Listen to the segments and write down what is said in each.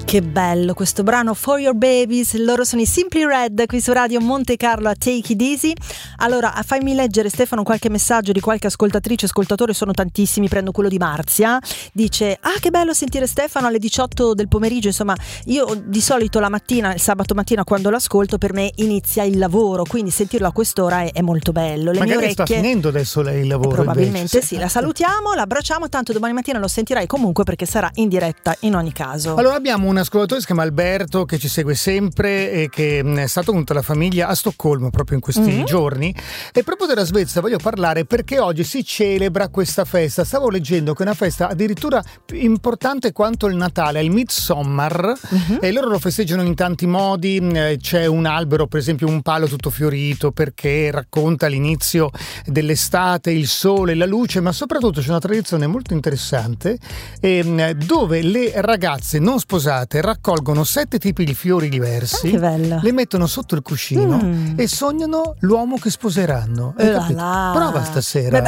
Che bello questo brano, For Your Babies. Loro sono i Simply Red qui su Radio Monte Carlo a Take It Easy. Allora, fammi leggere, Stefano, qualche messaggio di qualche ascoltatrice, ascoltatore. Sono tantissimi, prendo quello di Marzia. Dice: ah, che bello sentire Stefano alle 18 del pomeriggio. Insomma, io di solito la mattina, il sabato mattina, quando l'ascolto, per me inizia il lavoro, quindi sentirlo a quest'ora è molto bello. Le magari mie orecchie, sta finendo adesso lei il lavoro, probabilmente invece. sì. La salutiamo, la abbracciamo, tanto domani mattina lo sentirai comunque perché sarà in diretta in ogni caso. Allora, abbiamo un ascoltatore, si chiama Alberto, che ci segue sempre e che è stato con tutta la famiglia a Stoccolma proprio in questi giorni, e proprio della Svezia voglio parlare perché oggi si celebra questa festa. Stavo leggendo che è una festa addirittura più importante quanto il Natale, il Midsommar, e loro lo festeggiano in tanti modi. C'è un albero, per esempio un palo tutto fiorito, perché racconta l'inizio dell'estate, il sole, la luce, ma soprattutto c'è una tradizione molto interessante dove le ragazze non sposate raccolgono 7 tipi di fiori diversi, che bello. le mettono sotto il cuscino e sognano l'uomo che sposeranno. Hai capito? Prova stasera.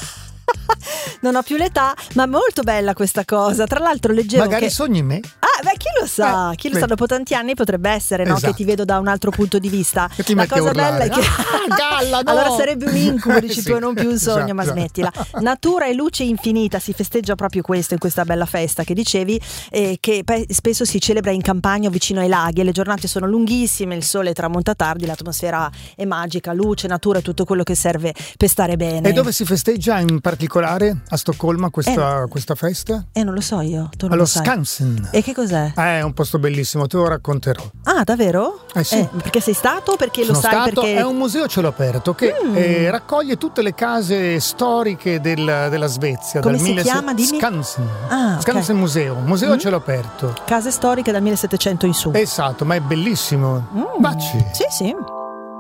Non ho più l'età, ma molto bella questa cosa. Tra l'altro leggevo magari che... sogni me. Ah, beh, chi lo sa? Chi lo sa, dopo tanti anni potrebbe essere, no? Esatto. Che ti vedo da un altro punto di vista. E ti La metti a cosa urlare. bella è che Galla, no! allora sarebbe un incubo, dici Sì, tu, non più un sogno, esatto, ma esatto. smettila. Natura e luce infinita, si festeggia proprio questo in questa bella festa che dicevi, che spesso si celebra in campagna o vicino ai laghi, e le giornate sono lunghissime, il sole tramonta tardi, l'atmosfera è magica, luce, natura e tutto quello che serve per stare bene. E dove si festeggia in particolare a Stoccolma questa festa? Non lo so io, tu non Allo lo sai. Skansen. E che cos'è? È un posto bellissimo, te lo racconterò. Ah, davvero? Sì. Perché sei stato? Perché lo Sono sai? stato, Perché è un museo a cielo aperto che raccoglie tutte le case storiche della Svezia. Come dal si chiama? Dimmi. Skansen. Ah, ok. Skansen museo a cielo aperto. Case storiche dal 1700 in su. Esatto, ma è bellissimo. Baci. Sì, sì.